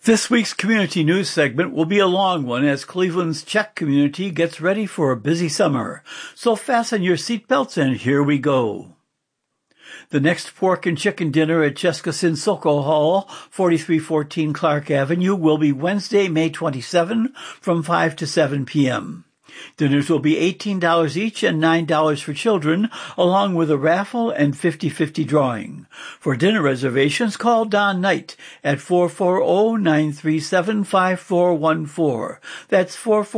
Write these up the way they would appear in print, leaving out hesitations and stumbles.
This week's community news segment will be a long one as Cleveland's Czech community gets ready for a busy summer. So fasten your seatbelts and here we go. The next pork and chicken dinner at Česká Syn Sokol Hall, 4314 Clark Avenue, will be Wednesday, May 27 from 5 to 7 p.m. Dinners will be $18 each and $9 for children, along with a raffle and 50-50 drawing. For dinner reservations, call Don Knight at 440-937-5414. That's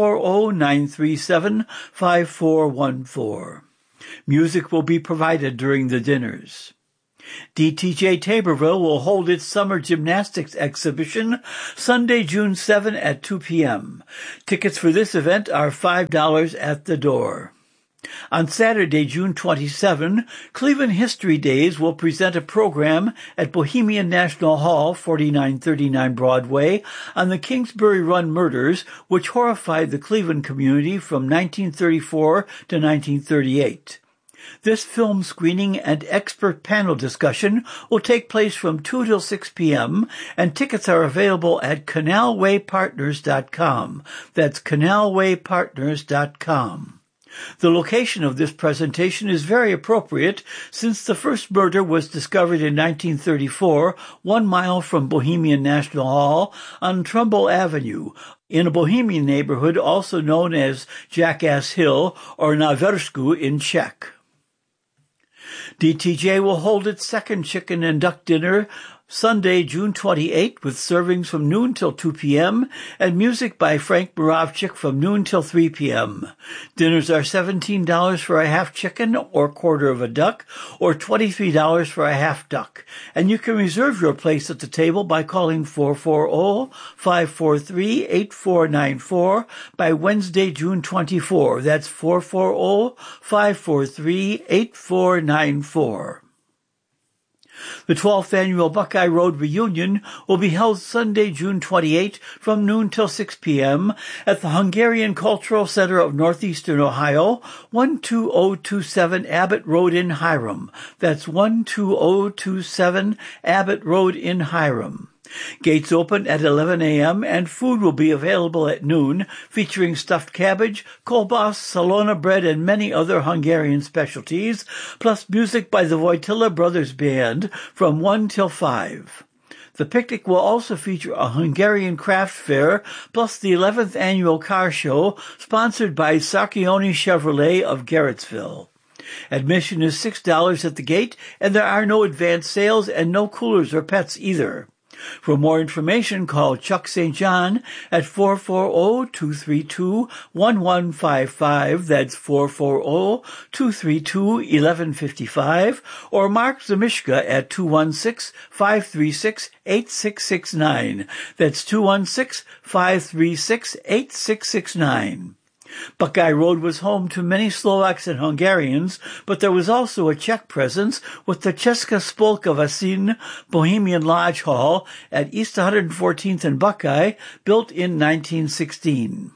440-937-5414. Music will be provided during the dinners. DTJ Taborville will hold its summer gymnastics exhibition Sunday, June 7 at 2 p.m. Tickets for this event are $5 at the door. On Saturday, June 27, Cleveland History Days will present a program at Bohemian National Hall, 4939 Broadway, on the Kingsbury Run murders, which horrified the Cleveland community from 1934 to 1938. This film screening and expert panel discussion will take place from 2 till 6 p.m., and tickets are available at canalwaypartners.com. That's canalwaypartners.com. The location of this presentation is very appropriate since the first murder was discovered in 1934, 1 mile from Bohemian National Hall on Trumbull Avenue, in a Bohemian neighborhood also known as Jackass Hill or Na Versku in Czech. DTJ will hold its second chicken and duck dinner Sunday, June 28, with servings from noon till 2 p.m. and music by Frank Moravchik from noon till 3 p.m. Dinners are $17 for a half chicken or quarter of a duck, or $23 for a half duck. And you can reserve your place at the table by calling 440-543-8494 by Wednesday, June 24. That's 440-543-8494. The 12th Annual Buckeye Road Reunion will be held Sunday, June 28 from noon till 6 p.m. at the Hungarian Cultural Center of Northeastern Ohio, 12027 Abbott Road in Hiram. That's 12027 Abbott Road in Hiram. Gates open at 11 a.m. and food will be available at noon, featuring stuffed cabbage, kolbas, salona bread, and many other Hungarian specialties, plus music by the Wojtyla Brothers Band from 1 till 5. The picnic will also feature a Hungarian craft fair, plus the 11th Annual Car Show, sponsored by Sarchioni Chevrolet of Garrettsville. Admission is $6 at the gate, and there are no advance sales and no coolers or pets either. For more information, call Chuck St. John at 440-232-1155. That's 440-232-1155. Or Mark Zamishka at 216-536-8669. That's 216-536-8669. Buckeye Road was home to many Slovaks and Hungarians, but there was also a Czech presence with the Česká Spolka Vasin Bohemian Lodge Hall at East 114th and Buckeye, built in 1916.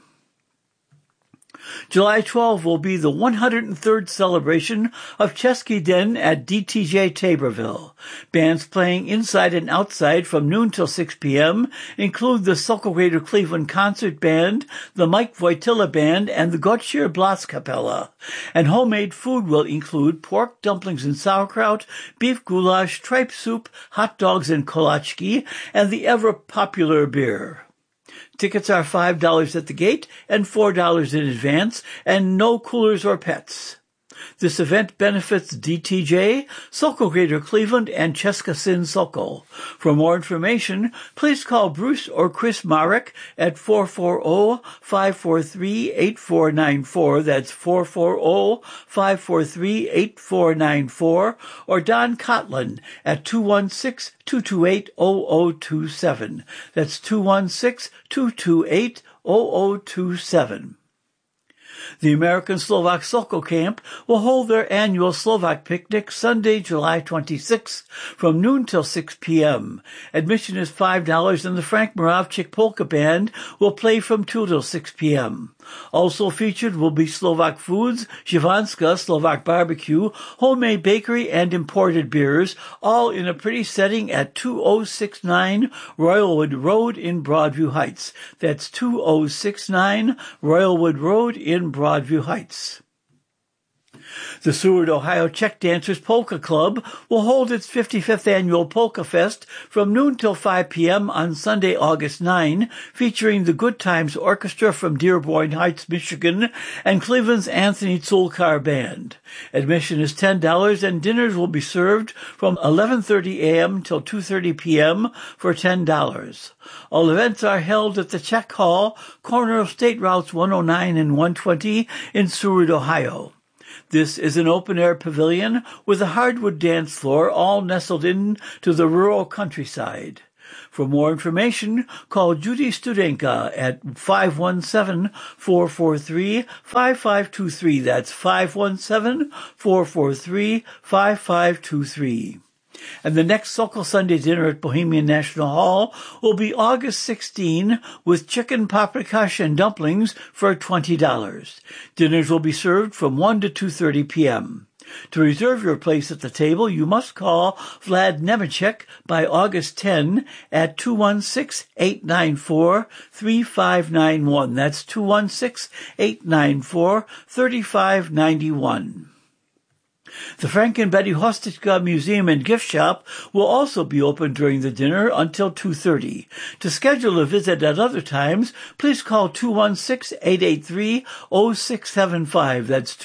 July 12 will be the 103rd celebration of Český den at DTJ Taborville. Bands playing inside and outside from noon till 6 p.m. include the Sokol Greater Cleveland Concert Band, the Mike Wojtyla Band, and the Gottschier Blaskapella. And homemade food will include pork, dumplings and sauerkraut, beef goulash, tripe soup, hot dogs and kolachki, and the ever-popular beer. Tickets are $5 at the gate and $4 in advance, and no coolers or pets. This event benefits DTJ, Sokol Greater Cleveland, and Česká Syn Sokol. For more information, please call Bruce or Chris Marek at 440-543-8494. That's 440-543-8494. Or Don Cotlin at 216-228-0027. That's 216-228-0027. The American Slovak Sokol Camp will hold their annual Slovak picnic Sunday, July 26th from noon till 6 p.m. Admission is $5 and the Frank Moravchik Polka Band will play from 2 till 6 p.m. Also featured will be Slovak foods, Živanska, Slovak barbecue, homemade bakery, and imported beers, all in a pretty setting at 2069 Royalwood Road in Broadview Heights. That's 2069 Royalwood Road in Broadview Heights. The Seward, Ohio Czech Dancers Polka Club will hold its 55th annual Polka Fest from noon till 5 p.m. on Sunday, August 9, featuring the Good Times Orchestra from Dearborn Heights, Michigan, and Cleveland's Anthony Zulkar Band. Admission is $10 and dinners will be served from 11:30 a.m. till 2:30 p.m. for $10. All events are held at the Czech Hall, corner of State Routes 109 and 120 in Seward, Ohio. This is an open-air pavilion with a hardwood dance floor all nestled into the rural countryside. For more information, call Judy Studenka at 517-443-5523. That's 517-443-5523. And the next Sokol Sunday dinner at Bohemian National Hall will be August 16 with chicken paprikash and dumplings for $20. Dinners will be served from 1 to 2:30 p.m. To reserve your place at the table, you must call Vlad Nemechek by August 10 at 216-894-3591. That's 216-894-3591. The Frank and Betty Hostichka Museum and Gift Shop will also be open during the dinner until 2:30. To schedule a visit at other times, please call 216-883-0675. That's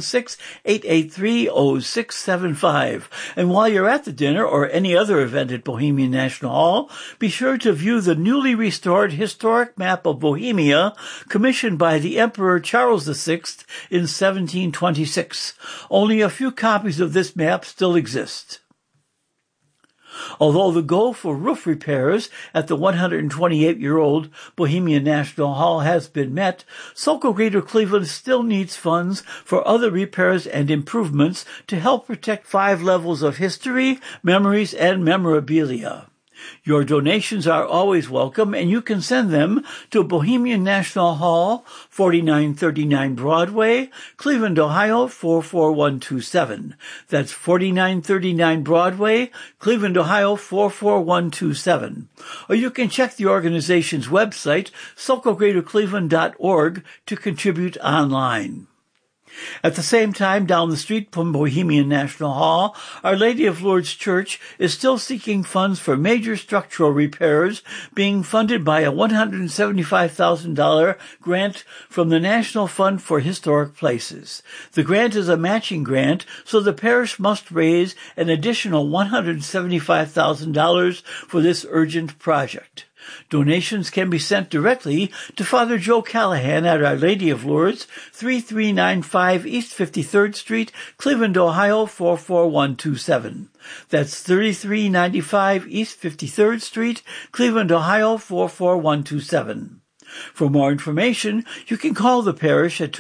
216-883-0675. And while you're at the dinner or any other event at Bohemian National Hall, be sure to view the newly restored historic map of Bohemia commissioned by the Emperor Charles VI in 1726. Only a few copies of this map still exist. Although the goal for roof repairs at the 128-year-old Bohemian National Hall has been met, Sokol Greater Cleveland still needs funds for other repairs and improvements to help protect 5 levels of history, memories, and memorabilia. Your donations are always welcome, and you can send them to Bohemian National Hall, 4939 Broadway, Cleveland, Ohio, 44127. That's 4939 Broadway, Cleveland, Ohio, 44127. Or you can check the organization's website, SokolGreaterCleveland.org, to contribute online. At the same time, down the street from Bohemian National Hall, Our Lady of Lourdes Church is still seeking funds for major structural repairs being funded by a $175,000 grant from the National Fund for Historic Places. The grant is a matching grant, so the parish must raise an additional $175,000 for this urgent project. Donations can be sent directly to Father Joe Callahan at Our Lady of Lourdes, 3395 East 53rd Street, Cleveland, Ohio, 44127. That's 3395 East 53rd Street, Cleveland, Ohio, 44127. For more information, you can call the parish at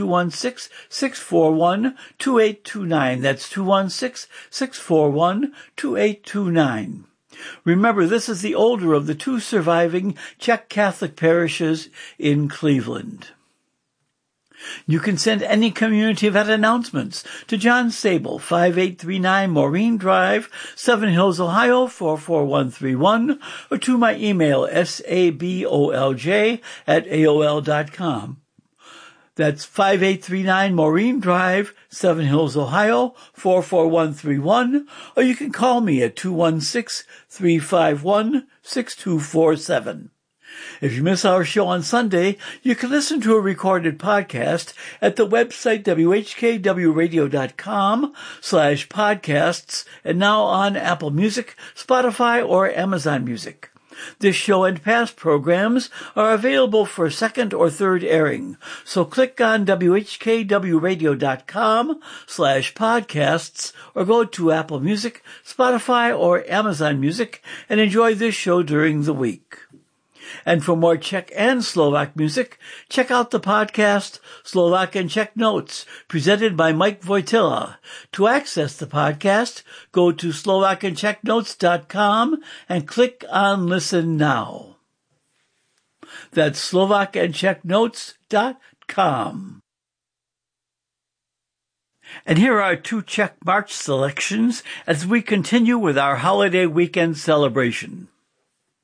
216-641-2829. That's 216-641-2829. Remember, this is the older of the 2 surviving Czech Catholic parishes in Cleveland. You can send any community event announcements to John Sable, 5839 Maureen Drive, Seven Hills, Ohio, 44131, or to my email, sabolj@aol.com. That's 5839 Maureen Drive, Seven Hills, Ohio, 44131, or you can call me at 216-351-6247. If you miss our show on Sunday, you can listen to a recorded podcast at the website whkwradio.com/podcasts, and now on Apple Music, Spotify, or Amazon Music. This show and past programs are available for second or third airing, so click on whkwradio.com/podcasts or go to Apple Music, Spotify, or Amazon Music and enjoy this show during the week. And for more Czech and Slovak music, check out the podcast Slovak and Czech Notes, presented by Mike Wojtyla. To access the podcast, go to slovakandczechnotes.com and click on Listen Now. That's slovakandczechnotes.com. And here are 2 Czech March selections as we continue with our holiday weekend celebration.